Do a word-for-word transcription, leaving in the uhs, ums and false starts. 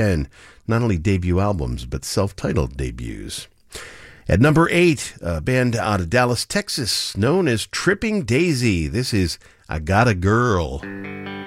and not only debut albums, but self-titled debuts. At number eight, a band out of Dallas, Texas, known as Tripping Daisy. This is I Got a Girl.